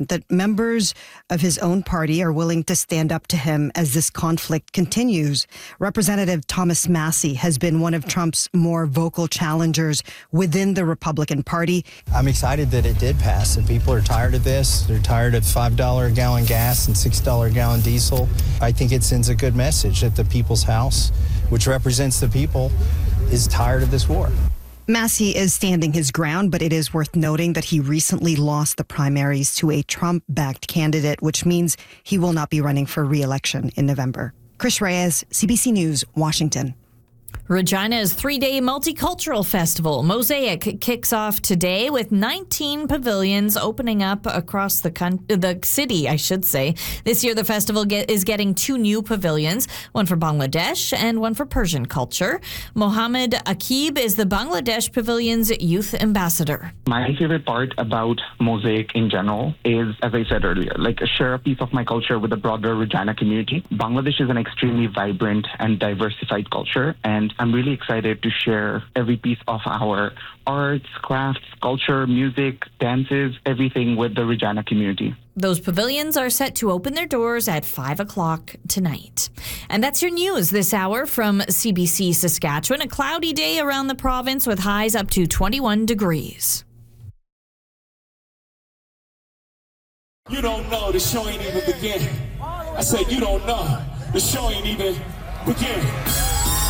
confident that members of his own party are willing to stand up to him as this conflict continues. Representative Thomas Massie has been one of Trump's more vocal challengers within the Republican Party. I'm excited that it did pass, and people are tired of this. They're tired of $5 a gallon gas and $6 a gallon diesel. I think it sends a good message that the People's House, which represents the people, is tired of this war. Massie is standing his ground, but it is worth noting that he recently lost the primaries to a Trump-backed candidate, which means he will not be running for re-election in November. Chris Reyes, CBC News, Washington. Regina's three-day multicultural festival, Mosaic, kicks off today with 19 pavilions opening up across the city, I should say. This year, the festival is getting 2 new pavilions, one for Bangladesh and one for Persian culture. Mohammed Akib is the Bangladesh Pavilion's youth ambassador. My favorite part about Mosaic in general is, as I said earlier, share a piece of my culture with the broader Regina community. Bangladesh is an extremely vibrant and diversified culture, and I'm really excited to share every piece of our arts, crafts, culture, music, dances, everything with the Regina community. Those pavilions are set to open their doors at 5 o'clock tonight. And that's your news this hour from CBC Saskatchewan. A cloudy day around the province with highs up to 21 degrees. You don't know, the show ain't even begin. I said you don't know, the show ain't even begin.